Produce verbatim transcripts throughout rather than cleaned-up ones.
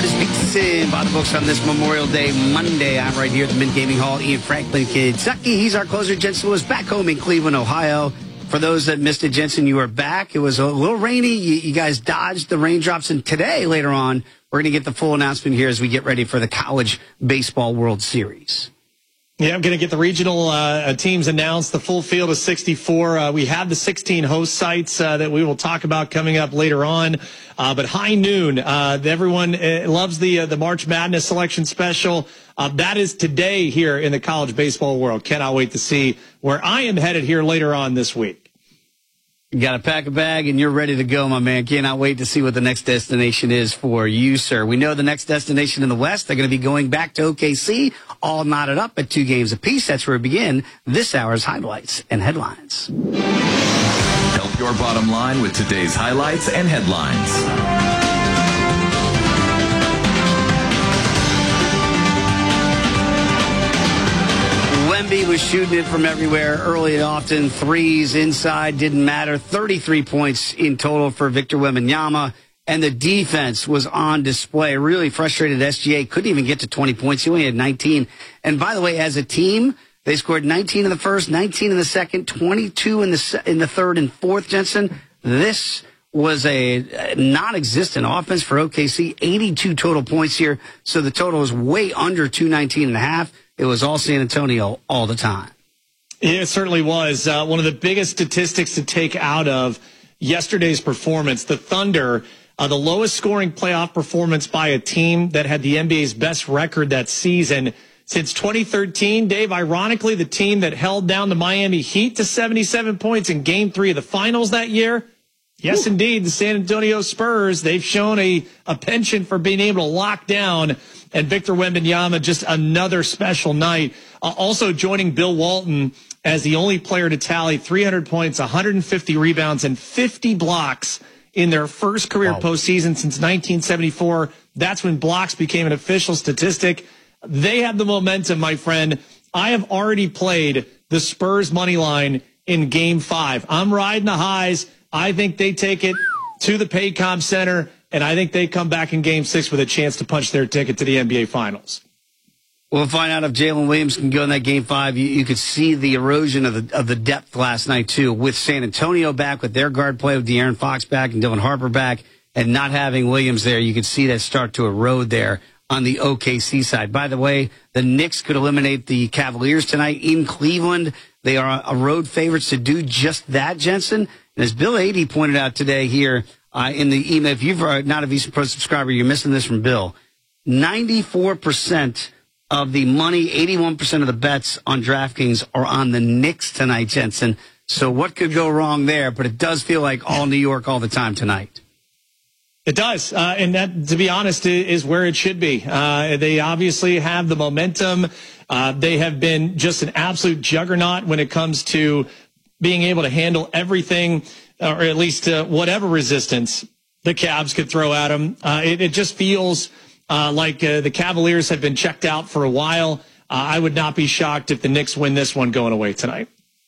Curtis Dixon by the books on this Memorial Day Monday. I'm right here at the Mint Gaming Hall in Franklin, Kentucky. He's our closer. Jensen Lewis back home in Cleveland, Ohio. For those that missed it, Jensen, you are back. It was a little rainy. You, you guys dodged the raindrops. And today, later on, we're going to get the full announcement here as we get ready for the College Baseball World Series. Yeah, I'm going to get the regional uh, teams announced, the full field of sixty-four. Uh, we have the sixteen host sites uh, that we will talk about coming up later on. Uh, but high noon, uh, everyone uh, loves the uh, the March Madness selection special. Uh, that is today here in the college baseball world. Cannot wait to see where I am headed here later on this week. You got to pack a bag and you're ready to go, my man. Cannot wait to see what the next destination is for you, sir. We know the next destination in the West, they're going to be going back to O K C, all knotted up at two games apiece. That's where we begin this hour's highlights and headlines. Help your bottom line with today's highlights and headlines. Wemby was shooting it from everywhere early and often. Threes inside, didn't matter. thirty-three points in total for Victor Wembanyama. And the defense was on display. Really frustrated S G A. Couldn't even get to twenty points. He only had nineteen. And by the way, as a team, they scored nineteen in the first, nineteen in the second, twenty-two in the in the third and fourth, Jensen. This was a non-existent offense for O K C. eighty-two total points here. So the total is way under two nineteen and a half. It was all San Antonio all the time. It certainly was. Uh, one of the biggest statistics to take out of yesterday's performance, the Thunder, uh, the lowest scoring playoff performance by a team that had the N B A's best record that season since twenty thirteen. Dave, ironically, the team that held down the Miami Heat to seventy-seven points in game three of the finals that year. Yes, Ooh. Indeed, the San Antonio Spurs, they've shown a, a penchant for being able to lock down. And Victor Wembanyama, just another special night. Uh, also joining Bill Walton as the only player to tally three hundred points, one hundred fifty rebounds, and fifty blocks in their first career wow. postseason since nineteen seventy-four. That's when blocks became an official statistic. They have the momentum, my friend. I have already played the Spurs money line in game five. I'm riding the highs. I think they take it to the Paycom Center. And I think they come back in game six with a chance to punch their ticket to the N B A Finals. We'll find out if Jalen Williams can go in that game five. You, you could see the erosion of the of the depth last night, too, with San Antonio back, with their guard play, with De'Aaron Fox back and Dylan Harper back, and not having Williams there. You could see that start to erode there on the O K C side. By the way, the Knicks could eliminate the Cavaliers tonight in Cleveland. They are a road favorites to do just that, Jensen. And as Bill Adie pointed out today here, Uh, in the email, if you're uh, not a Visa Pro subscriber, you're missing this from Bill. ninety-four percent of the money, eighty-one percent of the bets on DraftKings are on the Knicks tonight, Jensen. So what could go wrong there? But it does feel like all New York all the time tonight. It does. Uh, and that, to be honest, is where it should be. Uh, they obviously have the momentum. Uh, they have been just an absolute juggernaut when it comes to being able to handle everything, or at least uh, whatever resistance the Cavs could throw at them. Uh, it, it just feels uh, like uh, the Cavaliers have been checked out for a while. Uh, I would not be shocked if the Knicks win this one going away tonight.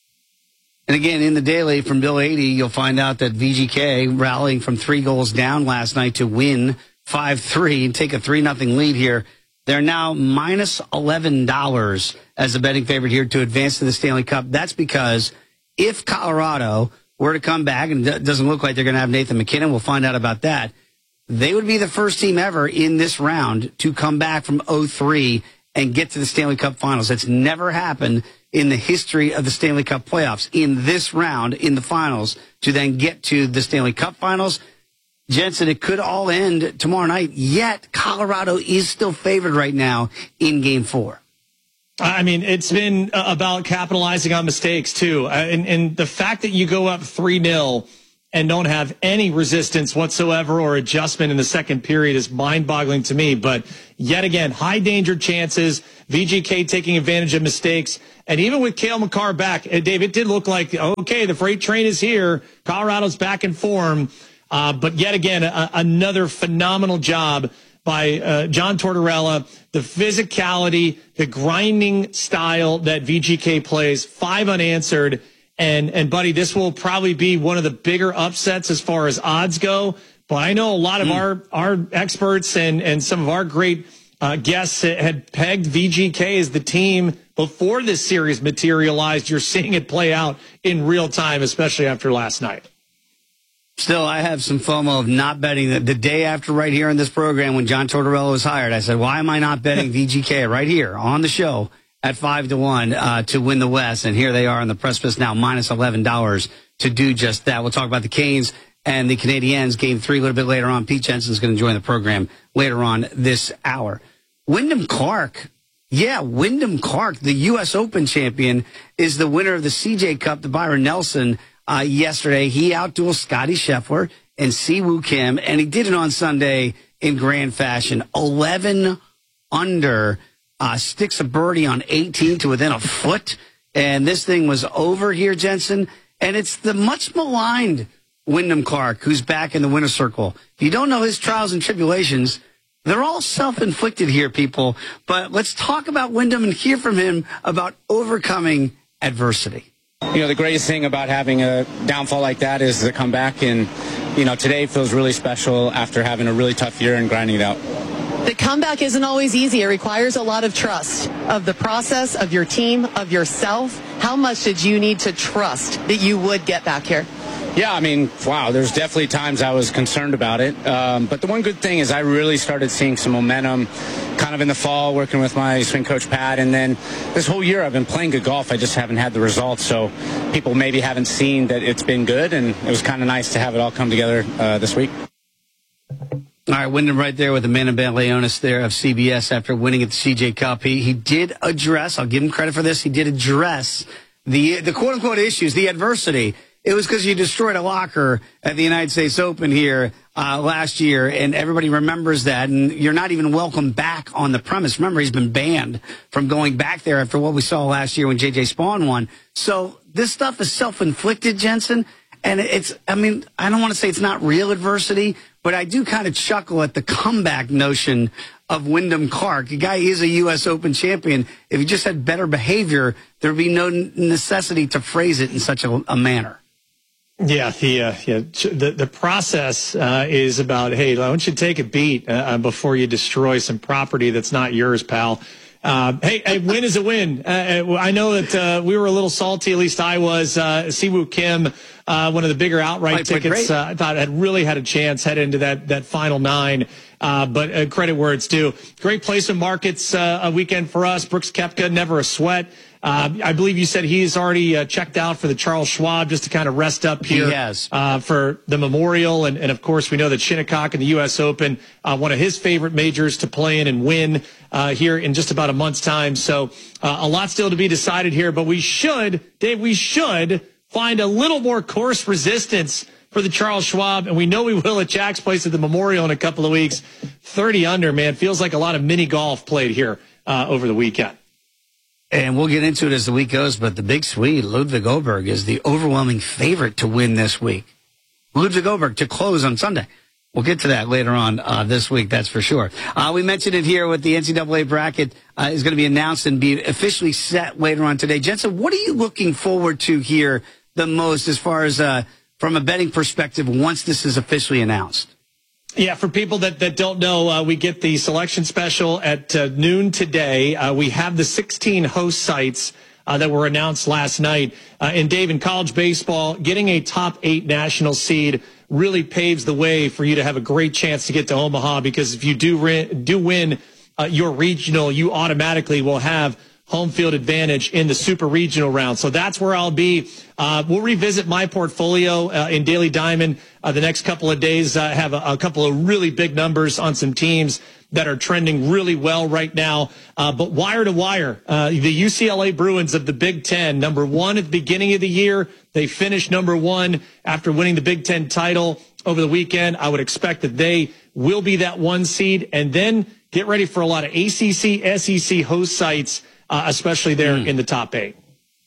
And again, in the daily from Bill Adie, you'll find out that V G K rallying from three goals down last night to win five three and take a three nothing lead here. They're now minus eleven dollars as a betting favorite here to advance to the Stanley Cup. That's because if Colorado were to come back, and it doesn't look like they're going to have Nathan McKinnon, we'll find out about that, they would be the first team ever in this round to come back from oh three and get to the Stanley Cup Finals. That's never happened in the history of the Stanley Cup playoffs. In this round, in the finals, to then get to the Stanley Cup Finals. Jensen, it could all end tomorrow night, yet Colorado is still favored right now in Game four. I mean, it's been about capitalizing on mistakes, too. And, and the fact that you go up three nil and don't have any resistance whatsoever or adjustment in the second period is mind-boggling to me. But yet again, high-danger chances, V G K taking advantage of mistakes. And even with Cale Makar back, Dave, it did look like, okay, the freight train is here. Colorado's back in form. Uh, but yet again, a, another phenomenal job by uh, John Tortorella, the physicality, the grinding style that V G K plays, five unanswered. And, and buddy, this will probably be one of the bigger upsets as far as odds go. But I know a lot of mm. our, our experts and, and some of our great uh, guests had pegged V G K as the team before this series materialized. You're seeing it play out in real time, especially after last night. Still, I have some FOMO of not betting the, the day after right here in this program when John Tortorella was hired. I said, why am I not betting V G K right here on the show at five to one uh, to win the West? And here they are on the precipice now, minus eleven dollars to do just that. We'll talk about the Canes and the Canadiens game three a little bit later on. Pete Jensen's going to join the program later on this hour. Wyndham Clark. Yeah, Wyndham Clark, the U S Open champion, is the winner of the C J Cup, the Byron Nelson. Uh, yesterday, he outdueled Scotty Scheffler and Siwoo Kim, and he did it on Sunday in grand fashion. eleven under, uh, sticks a birdie on eighteen to within a foot, and this thing was over here, Jensen. And it's the much maligned Wyndham Clark who's back in the winner's circle. If you don't know his trials and tribulations, they're all self-inflicted here, people. But let's talk about Wyndham and hear from him about overcoming adversity. You know, the greatest thing about having a downfall like that is the comeback. And, you know, today feels really special after having a really tough year and grinding it out. The comeback isn't always easy. It requires a lot of trust of the process, of your team, of yourself. How much did you need to trust that you would get back here? Yeah, I mean, wow, there's definitely times I was concerned about it. Um, but the one good thing is I really started seeing some momentum kind of in the fall, working with my swing coach, Pat. And then this whole year I've been playing good golf. I just haven't had the results. So people maybe haven't seen that it's been good. And it was kind of nice to have it all come together uh, this week. All right, Wyndham right there with Amanda Leonis there of C B S after winning at the C J Cup. He, he did address, I'll give him credit for this, he did address the, the quote-unquote issues, the adversity. It was because you destroyed a locker at the United States Open here uh, last year, and everybody remembers that, and you're not even welcome back on the premise. Remember, he's been banned from going back there after what we saw last year when J J Spawn won. So this stuff is self-inflicted, Jensen, and it's, I mean, I don't want to say it's not real adversity, but I do kind of chuckle at the comeback notion of Wyndham Clark. The guy is a U S Open champion. If he just had better behavior, there would be no necessity to phrase it in such a, a manner. Yeah, the uh, yeah the the process uh, is about, hey, why don't you take a beat uh, before you destroy some property that's not yours, pal. Uh, hey, a win is a win. Uh, I know that uh, we were a little salty, at least I was. Uh, Siwoo Kim, uh, one of the bigger outright Played tickets, uh, I thought had really had a chance head into that that final nine. Uh, but uh, credit where it's due. Great placement markets uh, a weekend for us. Brooks Koepka, never a sweat. Uh, I believe you said he's already uh, checked out for the Charles Schwab just to kind of rest up here. He has. Uh, for the Memorial. And, and, of course, we know that Shinnecock in the U S Open, uh, one of his favorite majors to play in and win uh, here in just about a month's time. So uh, a lot still to be decided here. But we should, Dave, we should find a little more course resistance for the Charles Schwab, and we know we will at Jack's Place at the Memorial in a couple of weeks. thirty under, man. Feels like a lot of mini golf played here uh, over the weekend. And we'll get into it as the week goes, but the big Swede, Ludwig Oberg, is the overwhelming favorite to win this week. Ludwig Oberg to close on Sunday. We'll get to that later on uh, this week, that's for sure. Uh, we mentioned it here with the N C double A bracket uh, is going to be announced and be officially set later on today. Jensen, what are you looking forward to here the most as far as uh, from a betting perspective once this is officially announced? Yeah, for people that, that don't know, uh, we get the selection special at uh, noon today. Uh, we have the sixteen host sites uh, that were announced last night. Uh, and Dave, in college baseball, getting a top eight national seed really paves the way for you to have a great chance to get to Omaha, because if you do, re- do win uh, your regional, you automatically will have home field advantage in the super regional round. So that's where I'll be. Uh, we'll revisit my portfolio uh, in Daily Diamond uh, the next couple of days. I uh, have a, a couple of really big numbers on some teams that are trending really well right now. Uh, but wire to wire, uh, the U C L A Bruins of the Big Ten, number one at the beginning of the year. They finished number one after winning the Big Ten title over the weekend. I would expect that they will be that one seed. And then get ready for a lot of A C C, S E C host sites, Uh, especially there mm. in the top eight.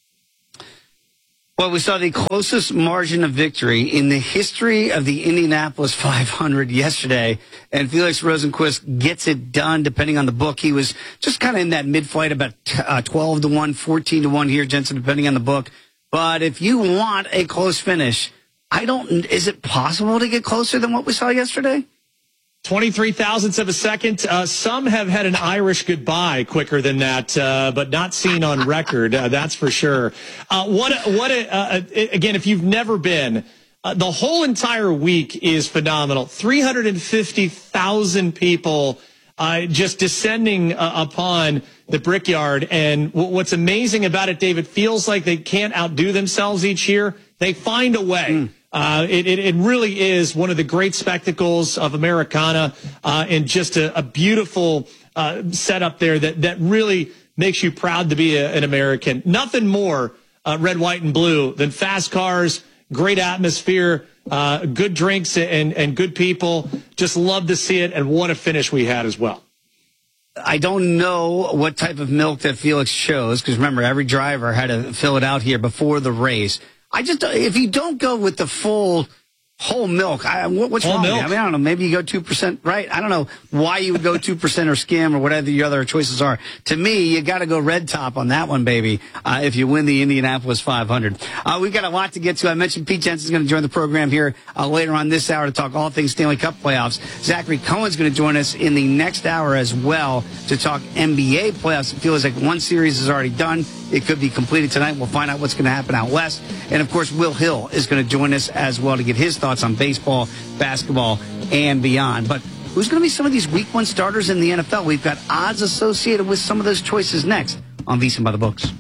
Well, we saw the closest margin of victory in the history of the Indianapolis five hundred yesterday, and Felix Rosenqvist gets it done depending on the book. He was just kind of in that mid-flight, about uh, twelve to one, fourteen to one here, Jensen, depending on the book. But if you want a close finish, I don't, is it possible to get closer than what we saw yesterday? twenty-three thousandths of a second. Uh, some have had an Irish goodbye quicker than that, uh, but not seen on record. Uh, that's for sure. Uh, what, a, what, a, uh, again, if you've never been, uh, the whole entire week is phenomenal. three hundred fifty thousand people uh, just descending uh, upon the Brickyard. And w- what's amazing about it, Dave, it feels like they can't outdo themselves each year. They find a way. Mm. Uh, it, it, it really is one of the great spectacles of Americana, uh, and just a, a beautiful uh, setup there that, that really makes you proud to be a, an American. Nothing more uh, red, white, and blue than fast cars, great atmosphere, uh, good drinks, and, and good people. Just love to see it, and what a finish we had as well. I don't know what type of milk that Felix chose, because remember, every driver had to fill it out here before the race. I just, if you don't go with the full whole milk, I, what, what's whole wrong milk. with it? I mean, I don't know. Maybe you go two percent, right? I don't know why you would go two percent or skim or whatever your other choices are. To me, you got to go red top on that one, baby, uh, if you win the Indianapolis five hundred. Uh, we've got a lot to get to. I mentioned Pete Jensen's going to join the program here uh, later on this hour to talk all things Stanley Cup playoffs. Zachary Cohen's going to join us in the next hour as well to talk N B A playoffs. It feels like one series is already done. It could be completed tonight. We'll find out what's going to happen out west. And, of course, Will Hill is going to join us as well to get his thoughts on baseball, basketball, and beyond. But who's going to be some of these week one starters in the N F L? We've got odds associated with some of those choices next on VSiN by the Books.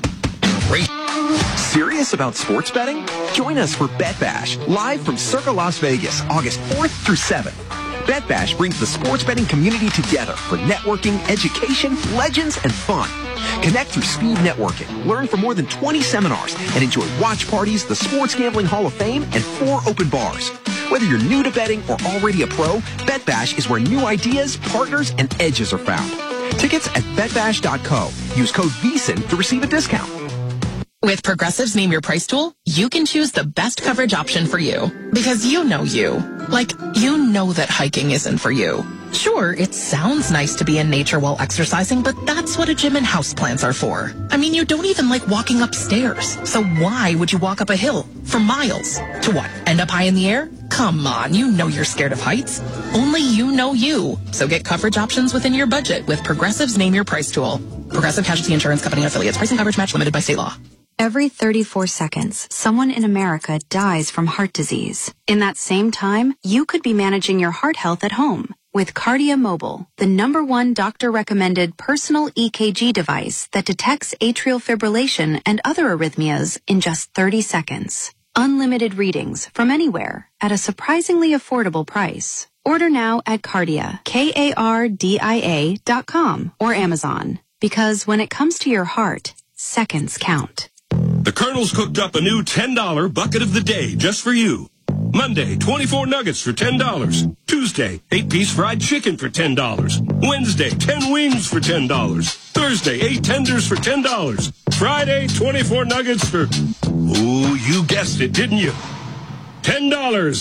Serious about sports betting? Join us for Bet Bash, live from Circa Las Vegas, August fourth through seventh. Bet Bash brings the sports betting community together for networking, education, legends, and fun. Connect through speed networking, learn from more than twenty seminars, and enjoy watch parties, the Sports Gambling Hall of Fame, and four open bars. Whether you're new to betting or already a pro, Bet Bash is where new ideas, partners, and edges are found. Tickets at bet bash dot co. Use code VSiN to receive a discount. With Progressive's Name Your Price tool, you can choose the best coverage option for you. Because you know you. Like, you know that hiking isn't for you. Sure, it sounds nice to be in nature while exercising, but that's what a gym and houseplants are for. I mean, you don't even like walking upstairs. So why would you walk up a hill for miles? To what, end up high in the air? Come on, you know you're scared of heights. Only you know you. So get coverage options within your budget with Progressive's Name Your Price tool. Progressive Casualty Insurance Company and affiliates. Price and coverage match limited by state law. Every thirty-four seconds, someone in America dies from heart disease. In that same time, you could be managing your heart health at home with Cardia Mobile, the number one doctor-recommended personal E K G device that detects atrial fibrillation and other arrhythmias in just thirty seconds. Unlimited readings from anywhere at a surprisingly affordable price. Order now at Cardia, K A R D I A dot com or Amazon. Because when it comes to your heart, seconds count. The Colonel's cooked up a new ten dollar bucket of the day just for you. Monday, twenty-four nuggets for ten dollars. Tuesday, eight piece fried chicken for ten dollars. Wednesday, ten wings for ten dollars. Thursday, eight tenders for ten dollars. Friday, twenty-four nuggets for, ooh, you guessed it, didn't you? ten dollars.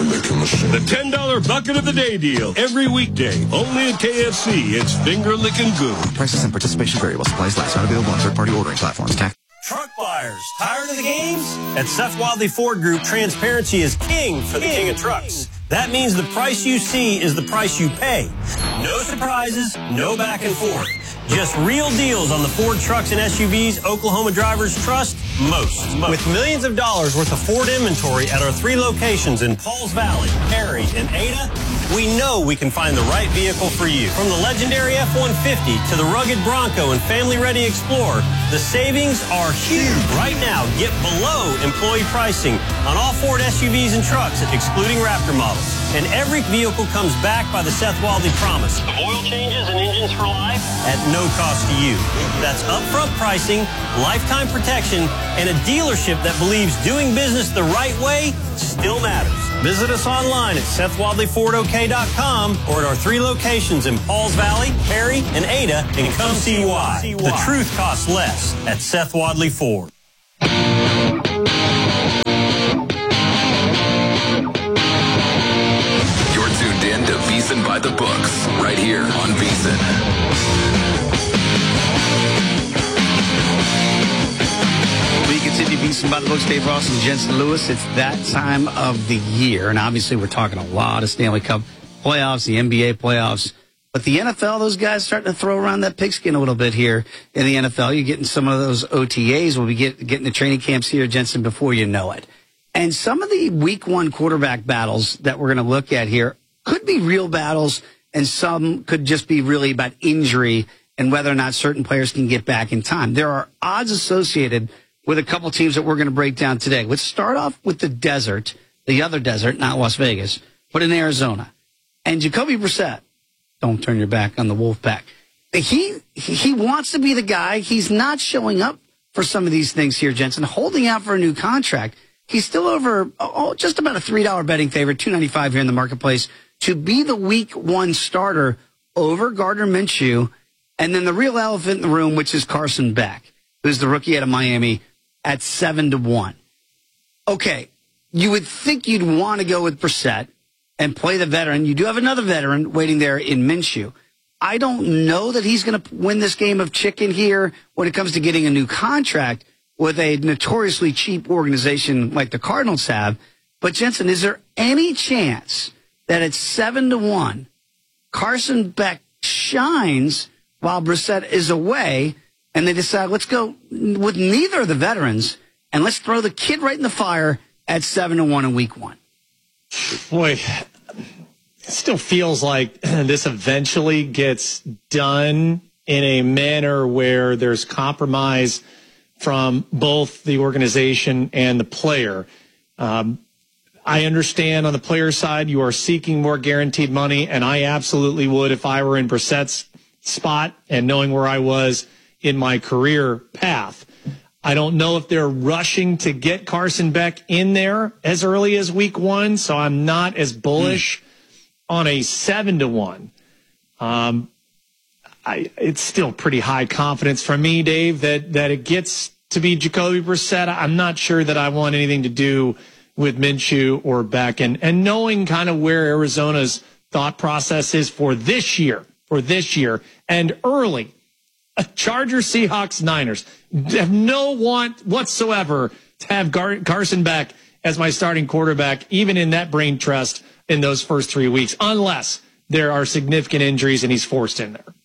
The ten dollar bucket of the day deal. Every weekday. Only at K F C. It's finger licking good. Prices and participation variable. Supplies last. Not available on third-party ordering platforms. Tax. Truck buyers, tired of the games? At Seth Wadley Ford Group, transparency is king for the king of trucks. That means the price you see is the price you pay. No surprises, no back and forth. Just real deals on the Ford trucks and S U Vs Oklahoma drivers trust most. most. With millions of dollars worth of Ford inventory at our three locations in Pauls Valley, Perry, and Ada, we know we can find the right vehicle for you. From the legendary F one fifty to the rugged Bronco and family-ready Explorer, the savings are huge. Right now, get below employee pricing on all Ford S U Vs and trucks, excluding Raptor models. And every vehicle comes back by the Seth Wadley promise of oil changes and engines for life at no cost to you. That's upfront pricing, lifetime protection, and a dealership that believes doing business the right way still matters. Visit us online at Seth Wadley Ford O K dot com or at our three locations in Pauls Valley, Perry, and Ada, and come see why. The truth costs less at Seth Wadley Ford. You're tuned in to VSiN by the Books, right here on VSiN. We continue Beason by the Books, Dave Ross and Jensen Lewis. It's that time of the year, and obviously we're talking a lot of Stanley Cup playoffs, the N B A playoffs. But the N F L, those guys starting to throw around that pigskin a little bit here in the N F L. You're getting some of those O T As. We'll be get, getting the training camps here, Jensen, before you know it. And some of the week one quarterback battles that we're going to look at here could be real battles, and some could just be really about injury and whether or not certain players can get back in time. There are odds associated with a couple teams that we're going to break down today. Let's start off with the desert, the other desert, not Las Vegas, but in Arizona. And Jacoby Brissett, don't turn your back on the Wolfpack. He, he wants to be the guy. He's not showing up for some of these things here, Jensen, holding out for a new contract. He's still over oh, just about a three dollar betting favorite, two ninety-five here in the marketplace, to be the week one starter over Gardner Minshew. And then the real elephant in the room, which is Carson Beck, who's the rookie out of Miami, at seven to one. Okay, you would think you'd want to go with Brissett and play the veteran. You do have another veteran waiting there in Minshew. I don't know that he's going to win this game of chicken here when it comes to getting a new contract with a notoriously cheap organization like the Cardinals have. But, Jensen, is there any chance that at seven to one, Carson Beck shines while Brissett is away, and they decide, let's go with neither of the veterans, and let's throw the kid right in the fire at seven to one in week one? Boy, it still feels like this eventually gets done in a manner where there's compromise from both the organization and the player. Um, I understand on the player side you are seeking more guaranteed money, and I absolutely would if I were in Brissett's spot and knowing where I was in my career path. I don't know if they're rushing to get Carson Beck in there as early as week one, so I'm not as bullish mm. on a seven to one. Um, I, it's still pretty high confidence for me, Dave, that, that it gets to be Jacoby Brissett. I'm not sure that I want anything to do with Minshew or Beck. And, and knowing kind of where Arizona's thought process is for this year, for this year, and early, Chargers, Seahawks, Niners have no want whatsoever to have Gar- Carson Beck as my starting quarterback, even in that brain trust in those first three weeks, unless there are significant injuries and he's forced in there.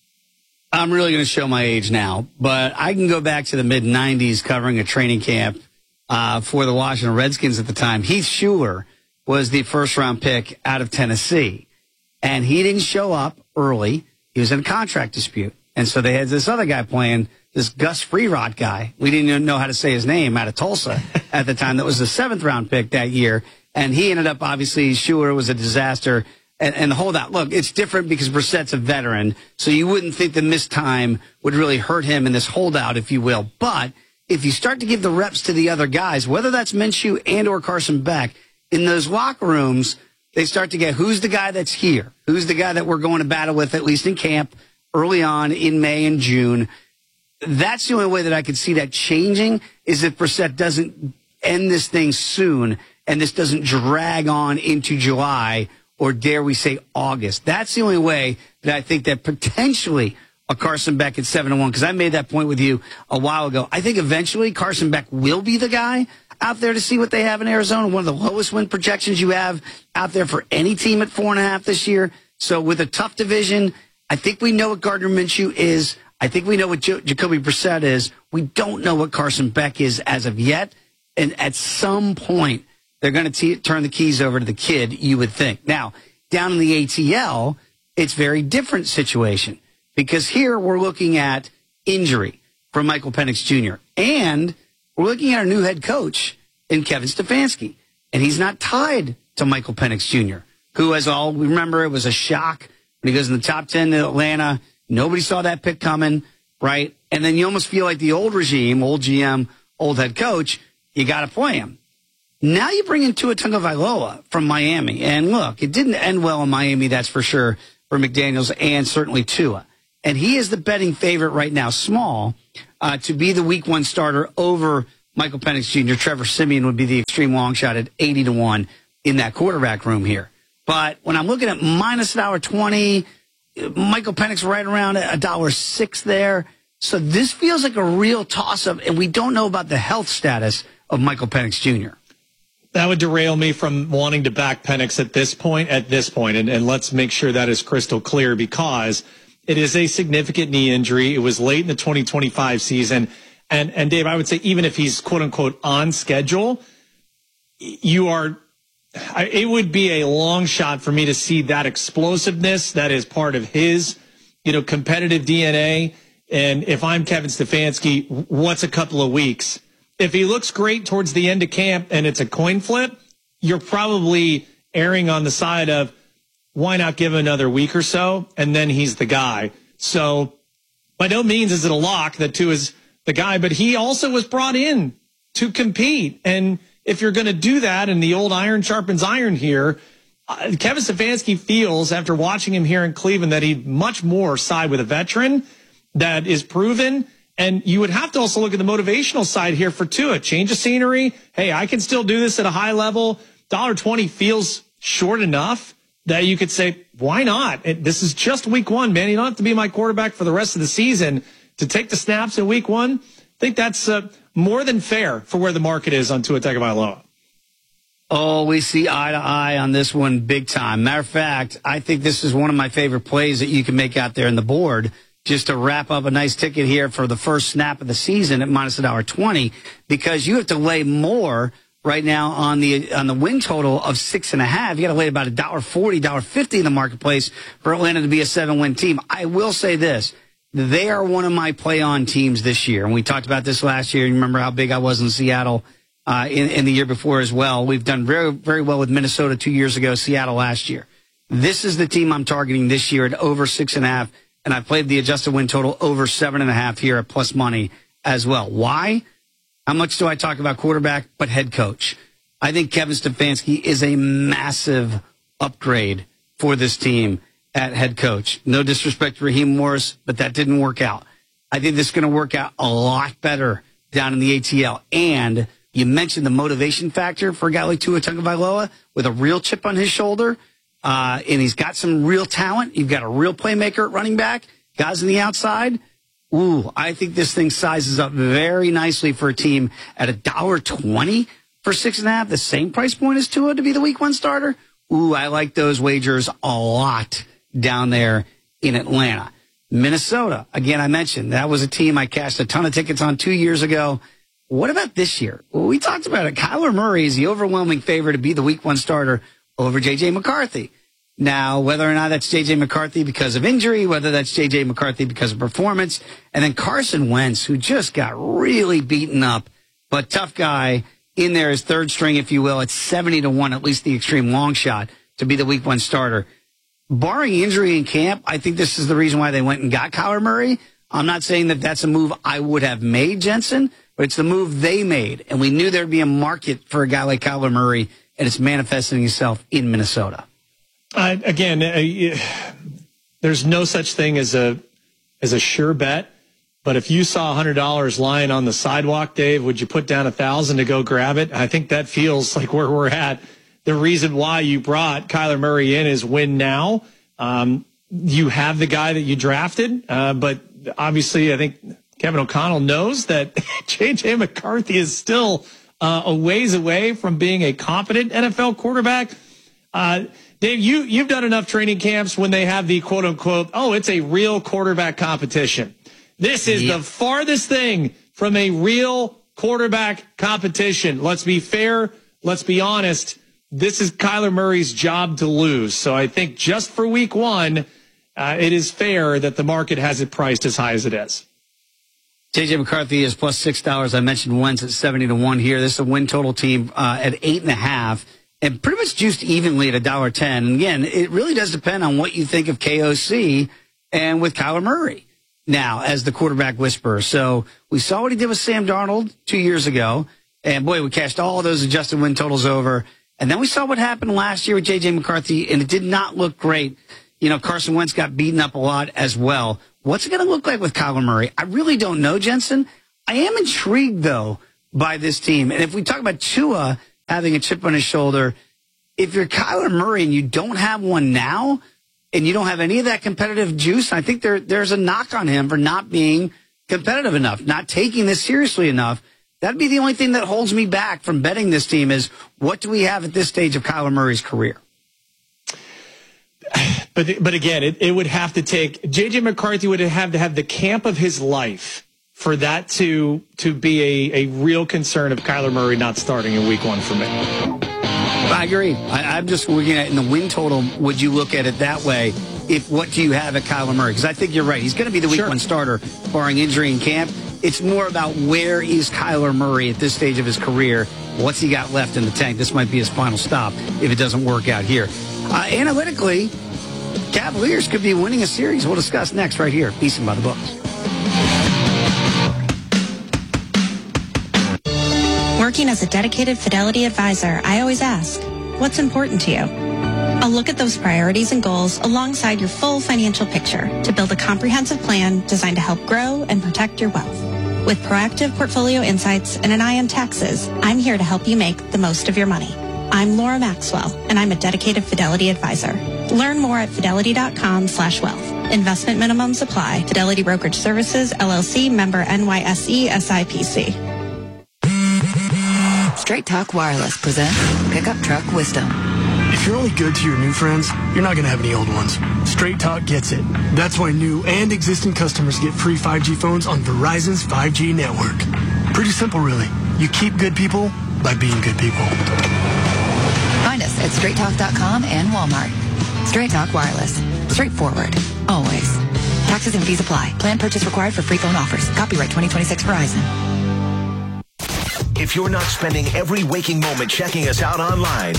I'm really going to show my age now, but I can go back to the mid nineties covering a training camp uh, for the Washington Redskins at the time. Heath Schuler was the first-round pick out of Tennessee, and he didn't show up early. He was in a contract dispute. And so they had this other guy playing, this Gus Freerot guy. We didn't even know how to say his name, out of Tulsa at the time. That was the seventh round pick that year. And he ended up, obviously, Schuler was a disaster. And, and the holdout, look, it's different because Brissett's a veteran. So you wouldn't think the missed time would really hurt him in this holdout, if you will. But if you start to give the reps to the other guys, whether that's Minshew and or Carson Beck, in those locker rooms, they start to get, who's the guy that's here? Who's the guy that we're going to battle with, at least in camp, early on in May and June? That's the only way that I could see that changing, is if Brissett doesn't end this thing soon and this doesn't drag on into July or dare we say August. That's the only way that I think that potentially a Carson Beck at seven to one, because I made that point with you a while ago. I think eventually Carson Beck will be the guy out there to see what they have in Arizona. One of the lowest win projections you have out there for any team at four and a half this year. So with a tough division, I think we know what Gardner Minshew is. I think we know what jo- Jacoby Brissett is. We don't know what Carson Beck is as of yet. And at some point, they're going to turn the keys over to the kid, you would think. Now, down in the A T L, it's a very different situation, because here we're looking at injury for Michael Penix Junior And we're looking at our new head coach in Kevin Stefanski. And he's not tied to Michael Penix Junior, who, as all we remember, it was a shock when he goes in the top ten to Atlanta. Nobody saw that pick coming, right? And then you almost feel like the old regime, old G M, old head coach, you got to play him. Now you bring in Tua Tagovailoa from Miami. And look, it didn't end well in Miami, that's for sure, for McDaniels and certainly Tua. And he is the betting favorite right now, small, uh, to be the week one starter over Michael Penix Junior Trevor Siemian would be the extreme long shot at eighty to one in that quarterback room here. But when I'm looking at minus one dollar twenty, Michael Penix right around a dollar six there. So this feels like a real toss-up, and we don't know about the health status of Michael Penix Junior That would derail me from wanting to back Penix at this point, at this point. And, and let's make sure that is crystal clear, because it is a significant knee injury. It was late in the twenty twenty-five season. And, and Dave, I would say even if he's quote unquote on schedule, you are, it would be a long shot for me to see that explosiveness that is part of his, you know, competitive D N A. And if I'm Kevin Stefanski, what's a couple of weeks? If he looks great towards the end of camp and it's a coin flip, you're probably erring on the side of why not give him another week or so, and then he's the guy. So by no means is it a lock that Tua is the guy, but he also was brought in to compete. And if you're going to do that, and the old iron sharpens iron here, uh, Kevin Stefanski feels, after watching him here in Cleveland, that he'd much more side with a veteran that is proven. And you would have to also look at the motivational side here for Tua. Change of scenery. Hey, I can still do this at a high level. one dollar twenty feels short enough that you could say, why not? It, this is just week one, man. You don't have to be my quarterback for the rest of the season to take the snaps in week one. I think that's uh, more than fair for where the market is on Tua Tagovailoa. Oh, we see eye to eye on this one big time. Matter of fact, I think this is one of my favorite plays that you can make out there in the board, just to wrap up a nice ticket here for the first snap of the season at minus one dollar twenty, because you have to lay more right now on the on the win total of six and a half. You got to lay about one dollar forty, one dollar fifty in the marketplace for Atlanta to be a seven-win team. I will say this. They are one of my play-on teams this year, and we talked about this last year. You remember how big I was in Seattle uh, in, in the year before as well. We've done very, very well with Minnesota two years ago, Seattle last year. This is the team I'm targeting this year at over six and a half. And I played the adjusted win total over seven and a half here at plus money as well. Why? How much do I talk about quarterback, but head coach? I think Kevin Stefanski is a massive upgrade for this team at head coach. No disrespect to Raheem Morris, but that didn't work out. I think this is going to work out a lot better down in the A T L. And you mentioned the motivation factor for a guy like Tua Tagovailoa with a real chip on his shoulder. Uh, and he's got some real talent. You've got a real playmaker at running back, guys on the outside. Ooh, I think this thing sizes up very nicely for a team at one dollar twenty for six and a half, the same price point as Tua to be the week one starter. Ooh, I like those wagers a lot down there in Atlanta. Minnesota, again, I mentioned that was a team I cashed a ton of tickets on two years ago. What about this year? Well, we talked about it. Kyler Murray is the overwhelming favorite to be the week one starter over J J. McCarthy. Now, whether or not that's J J. McCarthy because of injury, whether that's J J. McCarthy because of performance, and then Carson Wentz, who just got really beaten up, but tough guy in there as third string, if you will, at seventy to one, at least the extreme long shot to be the week one starter. Barring injury in camp, I think this is the reason why they went and got Kyler Murray. I'm not saying that that's a move I would have made, Jensen, but it's the move they made, and we knew there'd be a market for a guy like Kyler Murray, and it's manifesting itself in Minnesota. Uh, again, uh, there's no such thing as a as a sure bet. But if you saw one hundred dollars lying on the sidewalk, Dave, would you put down one thousand dollars to go grab it? I think that feels like where we're at. The reason why you brought Kyler Murray in is win now. Um, you have the guy that you drafted, uh, but obviously I think Kevin O'Connell knows that J J. McCarthy is still uh, a ways away from being a competent N F L quarterback. Uh, Dave, you, you've done enough training camps when they have the quote unquote, oh, it's a real quarterback competition. This is yeah. the farthest thing from a real quarterback competition. Let's be fair. Let's be honest. This is Kyler Murray's job to lose. So I think just for week one, uh, it is fair that the market has it priced as high as it is. J J. McCarthy is plus six dollars. I mentioned Wentz at seventy to one here. This is a win total team uh, at eight and a half. And pretty much juiced evenly at one dollar ten. And again, it really does depend on what you think of K O C and with Kyler Murray now as the quarterback whisperer. So we saw what he did with Sam Darnold two years ago. And boy, we cashed all of those adjusted win totals over. And then we saw what happened last year with J J. McCarthy, and it did not look great. You know, Carson Wentz got beaten up a lot as well. What's it going to look like with Kyler Murray? I really don't know, Jensen. I am intrigued, though, by this team. And if we talk about Tua having a chip on his shoulder, if you're Kyler Murray and you don't have one now, and you don't have any of that competitive juice, I think there there's a knock on him for not being competitive enough, not taking this seriously enough. That'd be the only thing that holds me back from betting this team is what do we have at this stage of Kyler Murray's career? But but again, it, it would have to take J J McCarthy would have to have the camp of his life for that to to be a, a real concern of Kyler Murray not starting in week one for me. I agree. I, I'm just looking at in the win total. Would you look at it that way? If what do you have at Kyler Murray? Because I think you're right. He's going to be the week Sure. one starter, barring injury in camp. It's more about where is Kyler Murray at this stage of his career? What's he got left in the tank? This might be his final stop if it doesn't work out here. Uh, analytically, Cavaliers could be winning a series. We'll discuss next right here. Beason by the Books. Working as a dedicated Fidelity advisor, I always ask, what's important to you? I'll look at those priorities and goals alongside your full financial picture to build a comprehensive plan designed to help grow and protect your wealth. With proactive portfolio insights and an eye on taxes, I'm here to help you make the most of your money. I'm Laura Maxwell, and I'm a dedicated Fidelity advisor. Learn more at fidelity.com slash wealth. Investment minimums apply. Fidelity Brokerage Services, L L C, member N Y S E, S I P C. Straight Talk Wireless presents Pickup Truck Wisdom. If you're only good to your new friends, you're not going to have any old ones. Straight Talk gets it. That's why new and existing customers get free five G phones on Verizon's five G network. Pretty simple, really. You keep good people by being good people. Find us at straight talk dot com and Walmart. Straight Talk Wireless. Straightforward. Always. Taxes and fees apply. Plan purchase required for free phone offers. Copyright twenty twenty-six Verizon. If you're not spending every waking moment checking us out online,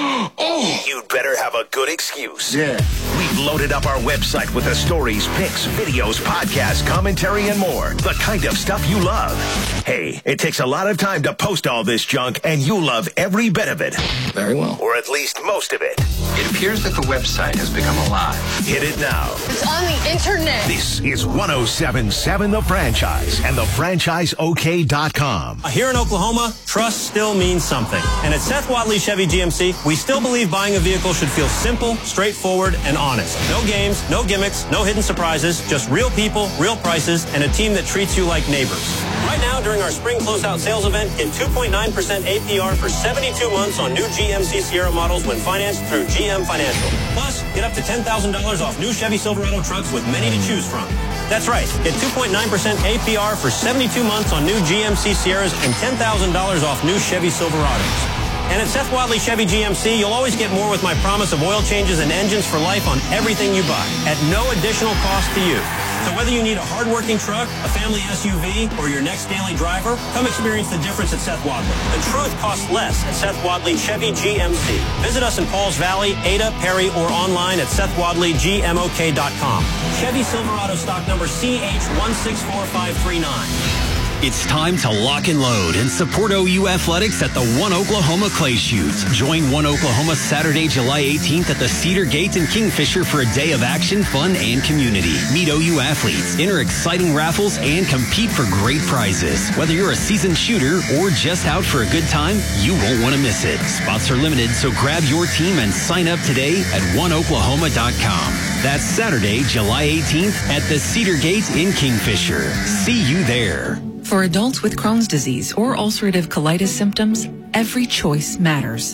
oh, you'd better have a good excuse. Yeah. We've loaded up our website with the stories, pics, videos, podcasts, commentary, and more. The kind of stuff you love. Hey, it takes a lot of time to post all this junk, and you love every bit of it. Very well. Or at least most of it. It appears that the website has become alive. Hit it now. It's on the internet. This is one oh seven point seven The Franchise and the franchise O K dot com. Here in Oklahoma, trust still means something. And at Seth Wadley Chevy G M C, we still believe buying a vehicle should feel simple, straightforward, and honest. No games, no gimmicks, no hidden surprises, just real people, real prices, and a team that treats you like neighbors. Right now, during our spring closeout sales event, get two point nine percent A P R for seventy-two months on new G M C Sierra models when financed through G M Financial. Plus, get up to ten thousand dollars off new Chevy Silverado trucks with many to choose from. That's right. Get two point nine percent A P R for seventy-two months on new G M C Sierras and ten thousand dollars off new Chevy Silverados. And at Seth Wadley Chevy G M C, you'll always get more with my promise of oil changes and engines for life on everything you buy at no additional cost to you. So whether you need a hard-working truck, a family S U V, or your next daily driver, come experience the difference at Seth Wadley. The truth costs less at Seth Wadley Chevy G M C. Visit us in Pauls Valley, Ada, Perry, or online at Seth Wadley G M O K dot com. Chevy Silverado stock number C H one six four five three nine. It's time to lock and load and support O U Athletics at the One Oklahoma Clay Shoots. Join One Oklahoma Saturday, July eighteenth at the Cedar Gate in Kingfisher for a day of action, fun, and community. Meet O U athletes, enter exciting raffles, and compete for great prizes. Whether you're a seasoned shooter or just out for a good time, you won't want to miss it. Spots are limited, so grab your team and sign up today at one oklahoma dot com. That's Saturday, July eighteenth at the Cedar Gate in Kingfisher. See you there. For adults with Crohn's disease or ulcerative colitis symptoms, every choice matters.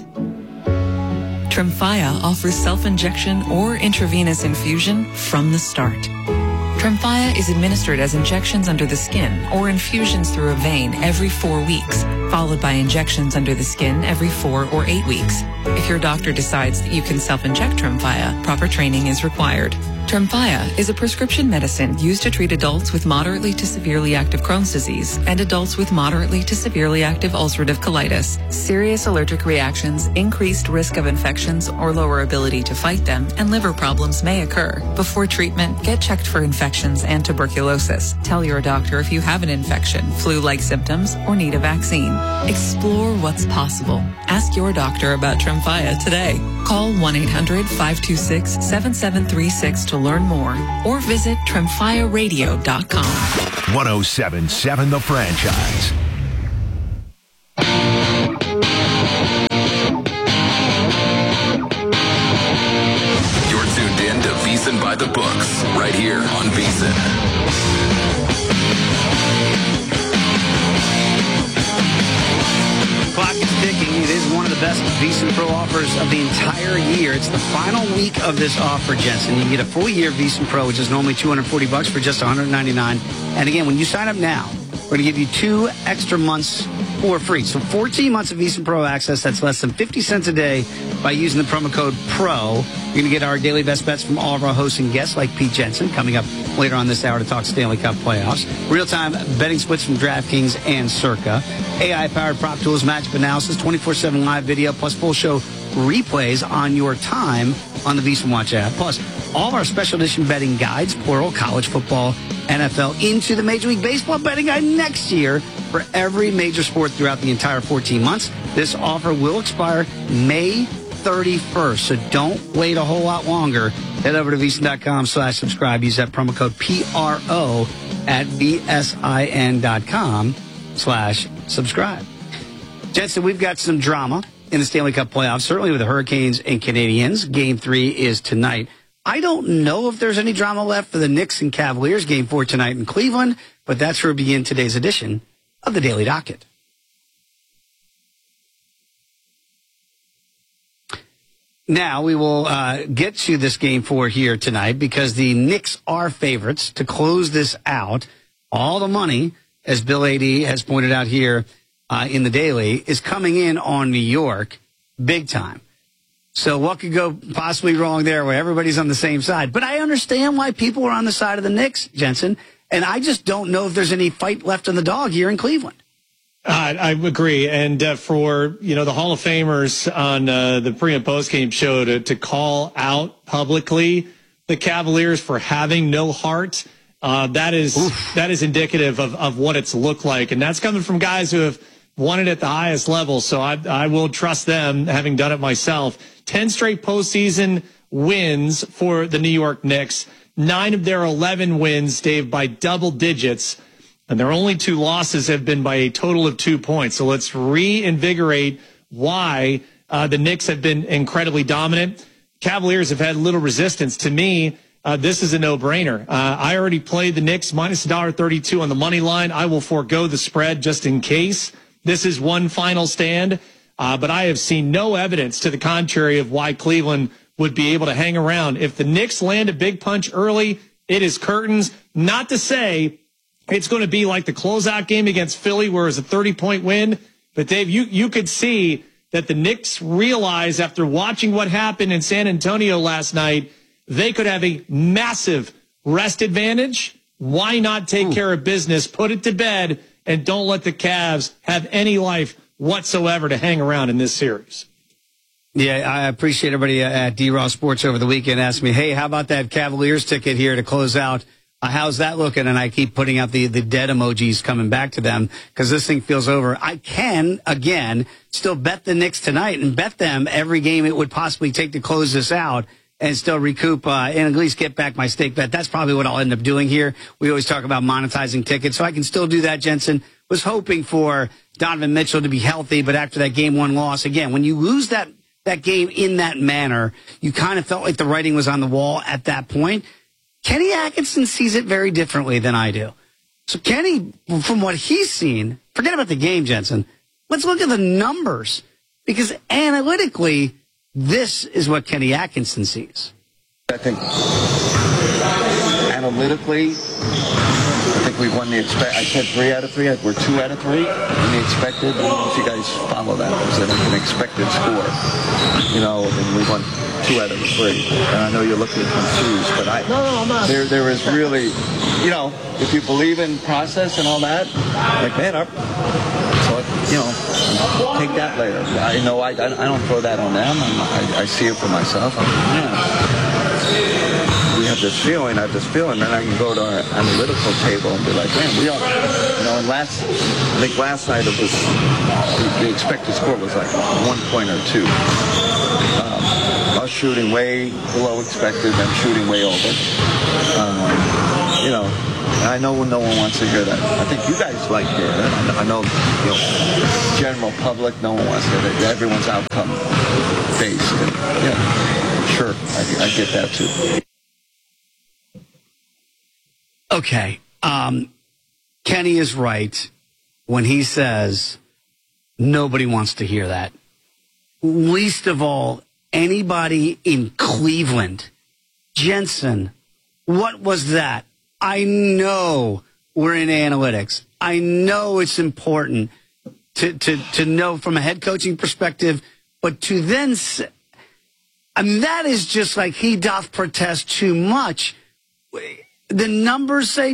Tremfya offers self-injection or intravenous infusion from the start. Tremfya is administered as injections under the skin or infusions through a vein every four weeks, followed by injections under the skin every four or eight weeks. If your doctor decides that you can self-inject Tremfya, proper training is required. Tremfya is a prescription medicine used to treat adults with moderately to severely active Crohn's disease and adults with moderately to severely active ulcerative colitis. Serious allergic reactions, increased risk of infections or lower ability to fight them, and liver problems may occur. Before treatment, get checked for infections and tuberculosis. Tell your doctor if you have an infection, flu-like symptoms, or need a vaccine. Explore what's possible. Ask your doctor about Tremfya today. Call one eight hundred five two six seven seven three six to learn more or visit tremfya radio dot com. one oh seven point seven The Franchise. You're tuned in to Beason by the Books, right here on Beason. Clock is ticking. It is one of the best VEASAN Pro offers of the entire year. It's the final week of this offer, Jensen. You can get a full year of VEASAN Pro, which is normally two hundred forty bucks for just one hundred ninety-nine. And again, when you sign up now, we're going to give you two extra months for free. So fourteen months of VEASAN Pro access. That's less than fifty cents a day by using the promo code PRO. You're going to get our daily best bets from all of our hosts and guests like Pete Jensen coming up later on this hour to talk Stanley Cup playoffs. Real-time betting splits from DraftKings and Circa. A I-powered prop tools, matchup analysis, twenty-four seven live video, plus full show replays on your time on the VEASAN Watch app. Plus, all of our special edition betting guides, plural, college football, N F L, into the Major League Baseball betting guide next year for every major sport throughout the entire fourteen months. This offer will expire May thirty-first, so don't wait a whole lot longer. Head over to VEASAN.com slash subscribe. Use that promo code P R O at V S I N dot com slash subscribe. Jensen, we've got some drama in the Stanley Cup playoffs, certainly with the Hurricanes and Canadians. Game three is tonight. I don't know if there's any drama left for the Knicks and Cavaliers game four tonight in Cleveland, but that's where we begin today's edition of the Daily Docket. Now we will uh, get to this game four here tonight because the Knicks are favorites to close this out. All the money, as Bill Adee has pointed out here uh, in the Daily, is coming in on New York big time. So what could go possibly wrong there where everybody's on the same side? But I understand why people are on the side of the Knicks, Jensen, and I just don't know if there's any fight left in the dog here in Cleveland. Uh, I agree. And uh, for, you know, the Hall of Famers on uh, the pre- and post-game show to, to call out publicly the Cavaliers for having no heart, uh, that is Oof. that is indicative of, of what it's looked like. And that's coming from guys who have won it at the highest level. So I, I will trust them, having done it myself. ten straight postseason wins for the New York Knicks. Nine of their eleven wins, Dave, by double digits. And their only two losses have been by a total of two points. So let's reinvigorate why uh, the Knicks have been incredibly dominant. Cavaliers have had little resistance. To me, uh, this is a no-brainer. Uh, I already played the Knicks minus one dollar thirty-two on the money line. I will forego the spread just in case this is one final stand. Uh, but I have seen no evidence to the contrary of why Cleveland would be able to hang around. If the Knicks land a big punch early, it is curtains. Not to say it's going to be like the closeout game against Philly where it was a thirty-point win. But, Dave, you, you could see that the Knicks realize after watching what happened in San Antonio last night, they could have a massive rest advantage. Why not take Ooh. care of business, put it to bed, and don't let the Cavs have any life whatsoever to hang around in this series? Yeah, I appreciate everybody at D-Raw Sports over the weekend asking me, hey, how about that Cavaliers ticket here to close out? Uh, how's that looking? And I keep putting out the, the dead emojis coming back to them because this thing feels over. I can, again, still bet the Knicks tonight and bet them every game it would possibly take to close this out and still recoup uh, and at least get back my stake bet. That's probably what I'll end up doing here. We always talk about monetizing tickets, so I can still do that, Jensen. Was hoping for Donovan Mitchell to be healthy, but after that game one loss, again, when you lose that, that game in that manner, you kind of felt like the writing was on the wall at that point. Kenny Atkinson sees it very differently than I do. So Kenny, from what he's seen, forget about the game, Jensen. Let's look at the numbers because analytically, this is what Kenny Atkinson sees. I think analytically, I think we've won the expect. I said three out of three. We're two out of three. And the expected. I don't know if you guys follow that. It was an expected score. You know, and we won two out of the three. And I know you're looking confused, but I no, no, I'm not. There, there is really, you know, if you believe in process and all that, like man, our, so you know, take that later. I know I, I don't throw that on them. I, I see it for myself. I'm, yeah. We have this feeling, I have this feeling, then I can go to our analytical table and be like, man, we all, you know, and last, I think last night it was, the expected score was like one point or two. Um, us shooting way below expected, them shooting way over. Um, you know, I know no one wants to hear that. I think you guys like hearing it. I know, you know, general public, no one wants to hear that. Everyone's outcome based. And, yeah, sure, I, I get that too. Okay. Um, Kenny is right when he says nobody wants to hear that. Least of all, anybody in Cleveland. Jensen, what was that? I know we're in analytics. I know it's important to, to, to know from a head coaching perspective, but to then say, I mean, that is just like he doth protest too much. The numbers say,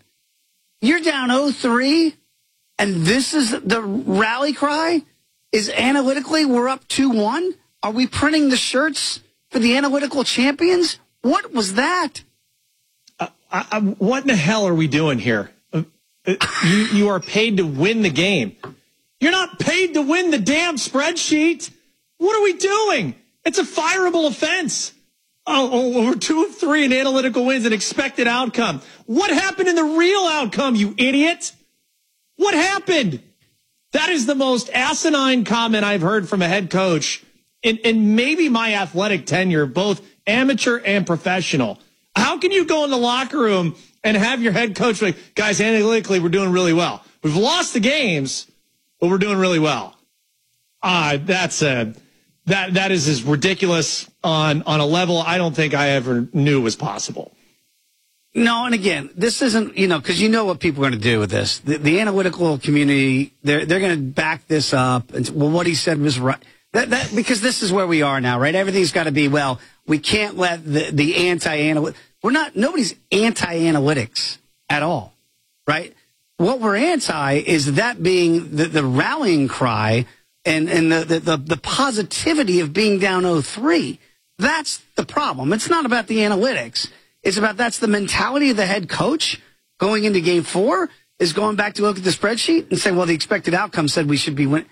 you're down oh three, and this is the rally cry? Is analytically we're up two one? Are we printing the shirts for the analytical champions? What was that? Uh, I, I, what in the hell are we doing here? Uh, you, you are paid to win the game. You're not paid to win the damn spreadsheet. What are we doing? It's a fireable offense. Oh, oh, we're two of three in analytical wins and expected outcome. What happened in the real outcome, you idiot? What happened? That is the most asinine comment I've heard from a head coach in, in maybe my athletic tenure, both amateur and professional. How can you go in the locker room and have your head coach like, guys, analytically, we're doing really well. We've lost the games, but we're doing really well. Ah, uh, that's a... That that is as ridiculous on, on a level I don't think I ever knew was possible. No, and again, this isn't, you know, because you know what people are going to do with this. The, the analytical community, they're they're going to back this up. And, well, what he said was right. That, that, because this is where we are now, right? Everything's got to be, well, we can't let the, the anti-analytics. We're not, nobody's anti-analytics at all, right? What we're anti is that being the, the rallying cry and, and the, the, the, the positivity of being down oh three. That's the problem. It's not about the analytics. It's about that's the mentality of the head coach going into game four is going back to look at the spreadsheet and say, well, the expected outcome said we should be winning.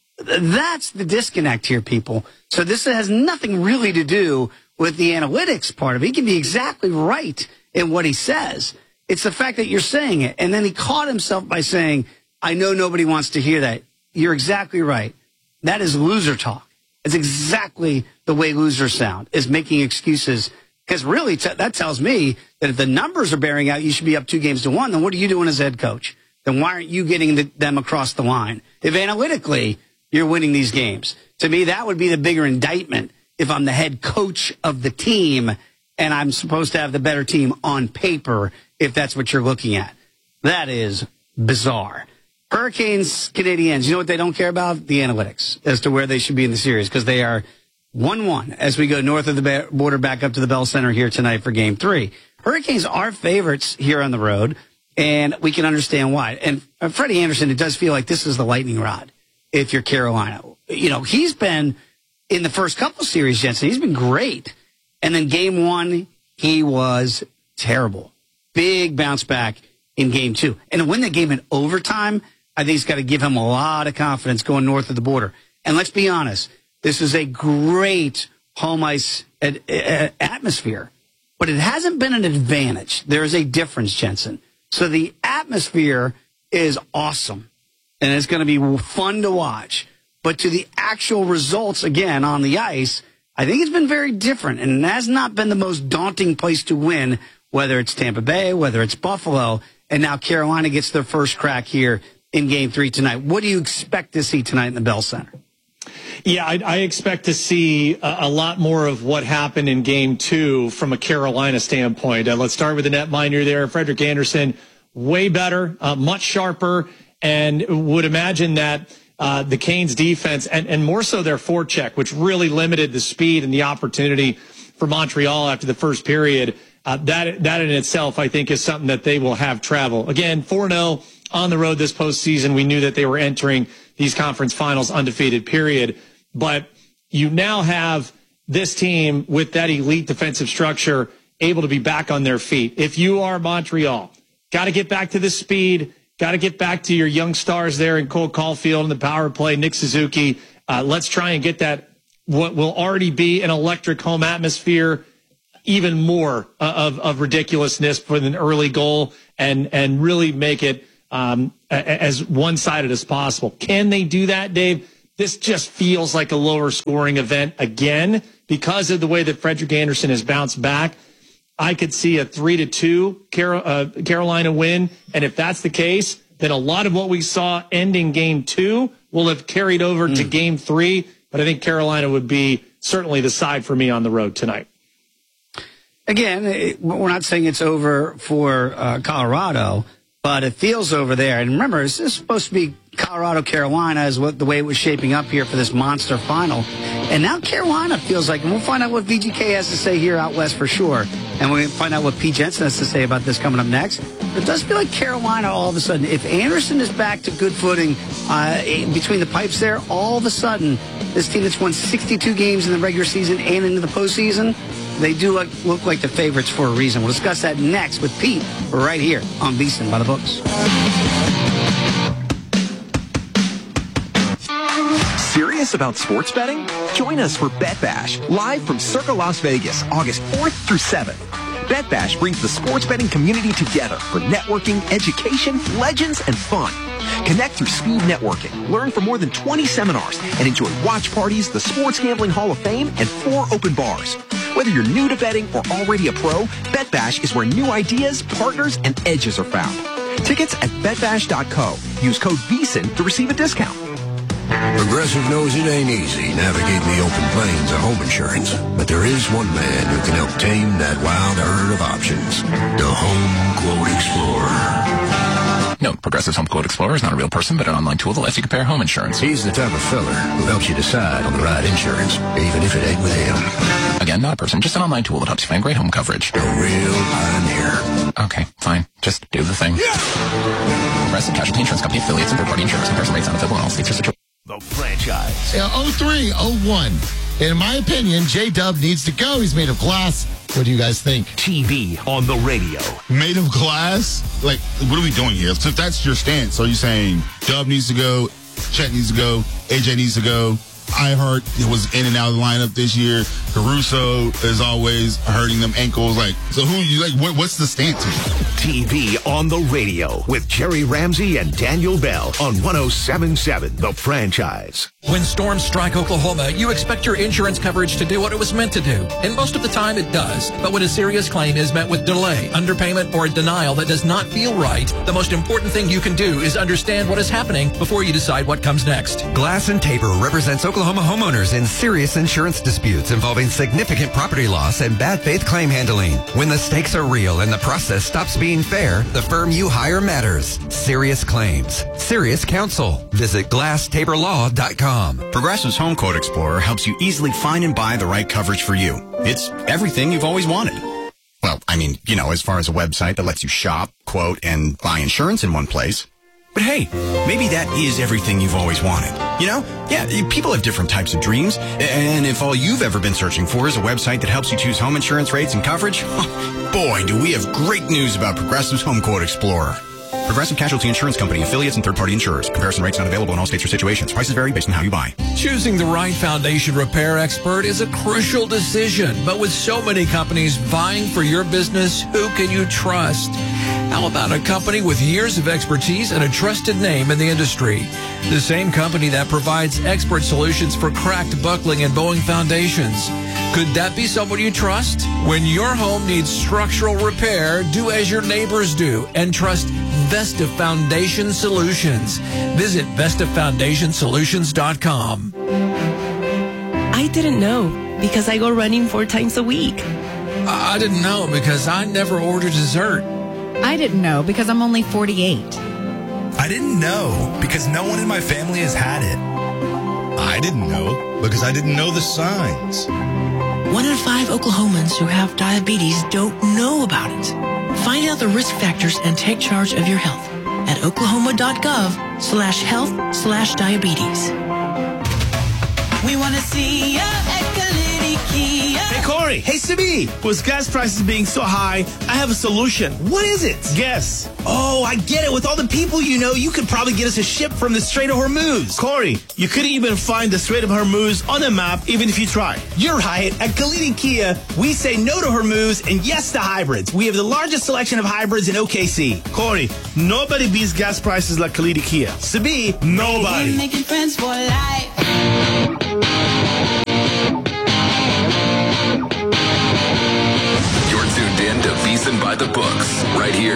That's the disconnect here, people. So this has nothing really to do with the analytics part of it. He can be exactly right in what he says. It's the fact that you're saying it. And then he caught himself by saying, I know nobody wants to hear that. You're exactly right. That is loser talk. It's exactly the way losers sound, is making excuses. Because really, t- that tells me that if the numbers are bearing out, you should be up two games to one. Then what are you doing as head coach? Then why aren't you getting the, them across the line? If analytically you're winning these games, to me, that would be the bigger indictment if I'm the head coach of the team and I'm supposed to have the better team on paper, if that's what you're looking at. That is bizarre. Hurricanes, Canadiens, you know what they don't care about? The analytics as to where they should be in the series, because they are one one as we go north of the border back up to the Bell Center here tonight for game three. Hurricanes are favorites here on the road, and we can understand why. And uh, Freddie Anderson, it does feel like this is the lightning rod if you're Carolina. You know, he's been in the first couple series, Jensen, he's been great. And then game one, he was terrible. Big bounce back in game two. And to win the game in overtime, I think it's got to give him a lot of confidence going north of the border. And let's be honest, this is a great home ice ad- ad- atmosphere, but it hasn't been an advantage. There is a difference, Jensen. So the atmosphere is awesome, and it's going to be fun to watch. But to the actual results, again, on the ice, I think it's been very different, and it has not been the most daunting place to win, whether it's Tampa Bay, whether it's Buffalo, and now Carolina gets their first crack here in game three tonight. What do you expect to see tonight in the Bell Center? Yeah, I, I expect to see a, a lot more of what happened in game two from a Carolina standpoint. Uh, let's start with the netminder there. Frederik Andersen, way better, uh, much sharper, and would imagine that uh, the Canes defense, and, and more so their forecheck, which really limited the speed and the opportunity for Montreal after the first period, uh, that, that in itself, I think, is something that they will have travel. Again, four and oh on the road this postseason. We knew that they were entering these conference finals undefeated, period. But you now have this team with that elite defensive structure able to be back on their feet. If you are Montreal, got to get back to the speed, got to get back to your young stars there in Cole Caulfield and the power play, Nick Suzuki. Uh, let's try and get that, what will already be an electric home atmosphere, even more uh, of, of ridiculousness for an early goal, and, and really make it um, as one-sided as possible. Can they do that, Dave? This just feels like a lower scoring event again because of the way that Frederik Andersen has bounced back. I could see a three to two Car- uh, Carolina win. And if that's the case, then a lot of what we saw ending game two will have carried over mm. to game three. But I think Carolina would be certainly the side for me on the road tonight. Again, it, we're not saying it's over for uh, Colorado, but it feels over there. And remember, this is supposed to be Colorado-Carolina is what the way it was shaping up here for this monster final. And now Carolina feels like, and we'll find out what V G K has to say here out west for sure. And we're going to find out what Pete Jensen has to say about this coming up next. But it does feel like Carolina all of a sudden, if Anderson is back to good footing uh, between the pipes there, all of a sudden, this team that's won sixty-two games in the regular season and into the postseason, they do look, look like the favorites for a reason. We'll discuss that next with Pete right here on VSiN by the Books. Serious about sports betting? Join us for Bet Bash, live from Circa Las Vegas, August fourth through seventh. Bet Bash brings the sports betting community together for networking, education, legends, and fun. Connect through speed networking, learn from more than twenty seminars, and enjoy watch parties, the Sports Gambling Hall of Fame, and four open bars. Whether you're new to betting or already a pro, Bet Bash is where new ideas, partners, and edges are found. Tickets at bet bash dot co. Use code VSiN to receive a discount. Progressive knows it ain't easy navigating the open plains of home insurance, but there is one man who can help tame that wild herd of options. The Home Quote Explorer. No, Progressive's Home Quote Explorer is not a real person, but an online tool that lets you compare home insurance. He's the type of feller who helps you decide on the right insurance, even if it ain't with him. Again, not a person, just an online tool that helps you find great home coverage. A real pioneer. Okay, fine. Just do the thing. Yeah. Progressive Casualty Insurance Company affiliates and third-party insurance. Comparison rates not available in all states or situations. The franchise. Yeah, oh three, oh one. In my opinion, J-Dub needs to go. He's made of glass. What do you guys think? T V on the radio. Made of glass? Like, what are we doing here? So if that's your stance, so you're saying Dub needs to go, Chet needs to go, A J needs to go, iHeart was in and out of the lineup this year. Caruso is always hurting them ankles. Like, so who you like? What, what's the stance here? T V on the radio with Jerry Ramsey and Daniel Bell on one oh seven point seven The Franchise. When storms strike Oklahoma, you expect your insurance coverage to do what it was meant to do. And most of the time it does. But when a serious claim is met with delay, underpayment, or a denial that does not feel right, the most important thing you can do is understand what is happening before you decide what comes next. Glass and Tabor represents Oklahoma homeowners in serious insurance disputes involving significant property loss and bad faith claim handling. When the stakes are real and the process stops being fair, the firm you hire matters. Serious Claims. Serious Counsel. Visit glass tabor law dot com. Progressive's Home Quote Explorer helps you easily find and buy the right coverage for you. It's everything you've always wanted. Well, I mean, you know, as far as a website that lets you shop, quote, and buy insurance in one place. But hey, maybe that is everything you've always wanted. You know? Yeah, people have different types of dreams. And if all you've ever been searching for is a website that helps you choose home insurance rates and coverage, boy, do we have great news about Progressive's Home Quote Explorer. Progressive Casualty Insurance Company, affiliates, and third-party insurers. Comparison rates not available in all states or situations. Prices vary based on how you buy. Choosing the right foundation repair expert is a crucial decision. But with so many companies vying for your business, who can you trust? How about a company with years of expertise and a trusted name in the industry? The same company that provides expert solutions for cracked buckling and bowing foundations. Could that be someone you trust? When your home needs structural repair, do as your neighbors do and trust Vesta Foundation Solutions. Visit Vesta Foundation Solutions dot com. I didn't know because I go running four times a week. I didn't know because I never order dessert. I didn't know because I'm only forty-eight. I didn't know because no one in my family has had it. I didn't know because I didn't know the signs. One in five Oklahomans who have diabetes don't know about it. Find out the risk factors and take charge of your health at oklahoma.gov slash health slash diabetes. We want to see ya at Kalidi Kia. Hey, Corey. Hey, Sabi. With gas prices being so high, I have a solution. What is it? Guess. Oh, I get it. With all the people you know, you could probably get us a ship from the Strait of Hormuz. Corey, you couldn't even find the Strait of Hormuz on a map, even if you tried. You're right. At Kalidi Kia, we say no to Hormuz and yes to hybrids. We have the largest selection of hybrids in O K C. Corey, nobody beats gas prices like Kalidi Kia. Sabi, nobody. We're making friends for life. You're tuned in to Beeson by the Books, right here